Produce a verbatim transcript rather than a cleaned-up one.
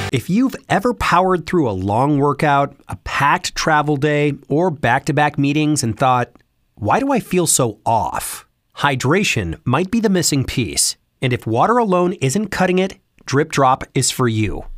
If you've ever powered through a long workout, a packed travel day, or back-to-back meetings and thought, why do I feel so off? Hydration might be the missing piece. And if water alone isn't cutting it, Drip Drop is for you.